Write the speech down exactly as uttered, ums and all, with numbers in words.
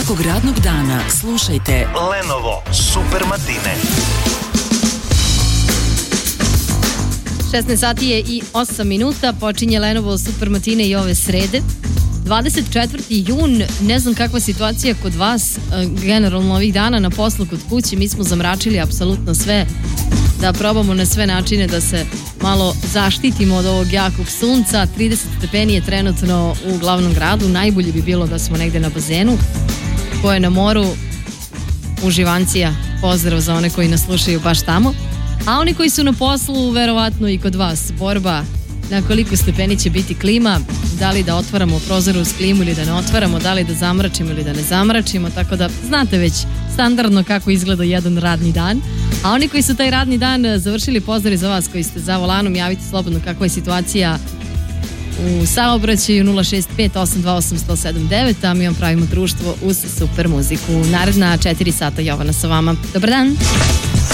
Svakog radnog dana slušajte Lenovo Super Matine. šesnaest sati je i osam minuta, počinje Lenovo Super Matine i ove srede. dvadeset četvrti jun, ne znam kakva situacija kod vas, generalno ovih dana na poslu kod kuće, mi smo zamračili apsolutno sve, da probamo na sve načine da se malo zaštitimo od ovog jakog sunca. trideset stepeni je trenutno u glavnom gradu, najbolje bi bilo da smo negde na bazenu, ko je na moru, uživancija, pozdrav za one koji nas slušaju baš tamo. A oni koji su na poslu, verovatno i kod vas, borba na koliko stepeni će biti klima, da li da otvaramo prozor uz klimu ili da ne otvaramo, da li da zamračimo ili da ne zamračimo, tako da znate već standardno kako izgleda jedan radni dan. A oni koji su taj radni dan završili, pozdrav za vas koji ste za volanom, javite slobodno kakva je situacija u saobraćaju nula šest pet osam dva osam jedan sedam sedam devet, a mi vam pravimo društvo uz super muziku. Naredna četiri sata Jovana sa vama. Dobar dan!